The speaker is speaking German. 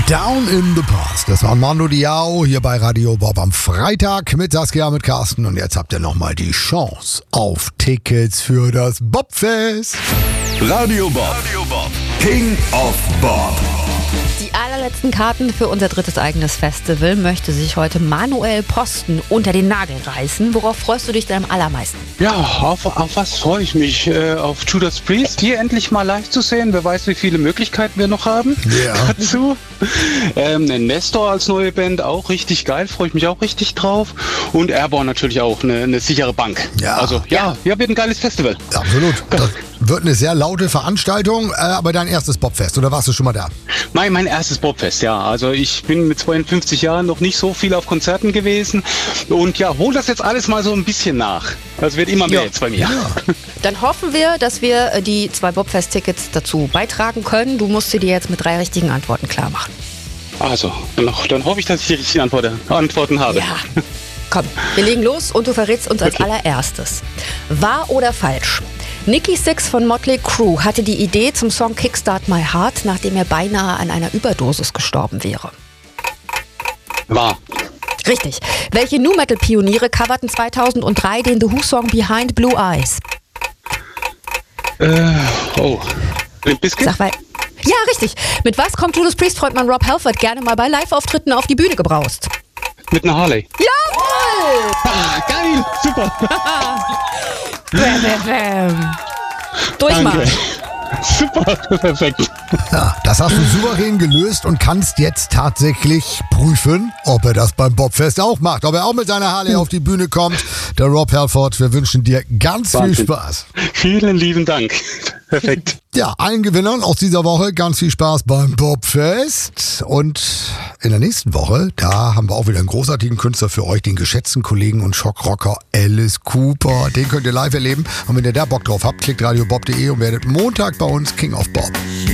Down in the Past. Das war Mando Diao hier bei Radio Bob am Freitag mit Saskia, mit Carsten. Und jetzt habt ihr nochmal die Chance auf Tickets für das Bobfest. Radio Bob. King of Bob. Die allerletzten Karten für unser drittes eigenes Festival möchte sich heute Manuel Posten unter den Nagel reißen. Worauf freust du dich denn am allermeisten? Ja, auf was freue ich mich? Auf Judas Priest hier endlich mal live zu sehen. Wer weiß, wie viele Möglichkeiten wir noch haben dazu. Nestor als neue Band auch richtig geil, freue ich mich auch richtig drauf. Und Airborne natürlich auch eine sichere Bank. Ja. Also ja, wird ein geiles Festival. Absolut. Das wird eine sehr laute Veranstaltung, aber dein erstes Bobfest, oder warst du schon mal da? Mein erstes Bobfest, ja. Also ich bin mit 52 Jahren noch nicht so viel auf Konzerten gewesen und ja, hol das jetzt alles mal so ein bisschen nach. Das wird immer mehr jetzt bei mir. Ja. Dann hoffen wir, dass wir die 2 Bobfest-Tickets dazu beitragen können. Du musst sie dir jetzt mit 3 richtigen Antworten klar machen. Also, dann hoffe ich, dass ich die richtigen Antworten habe. Ja. Komm, wir legen los und du verrätst uns als allererstes. Wahr oder falsch? Nikki Sixx von Motley Crue hatte die Idee zum Song Kickstart My Heart, nachdem er beinahe an einer Überdosis gestorben wäre. Wahr. Richtig. Welche Nu-Metal-Pioniere coverten 2003 den The Who-Song Behind Blue Eyes? Limp Bizkit? Sag mal. Ja, richtig. Mit was kommt Judas Priest-Frontmann Rob Halford gerne mal bei Live-Auftritten auf die Bühne gebraust? Mit einer Harley. Jawohl! Geil, super. Bäm, bäm, bäm. Durchmarsch. Super, perfekt. Ja, das hast du souverän gelöst und kannst jetzt tatsächlich prüfen, ob er das beim Bobfest auch macht. Ob er auch mit seiner Harley auf die Bühne kommt. Der Rob Halford, wir wünschen dir ganz viel Spaß. Vielen lieben Dank. Perfekt. Ja, allen Gewinnern aus dieser Woche ganz viel Spaß beim Bobfest. Und in der nächsten Woche, da haben wir auch wieder einen großartigen Künstler für euch, den geschätzten Kollegen und Schockrocker Alice Cooper. Den könnt ihr live erleben. Und wenn ihr da Bock drauf habt, klickt radiobob.de und werdet Montag bei uns King of Bob.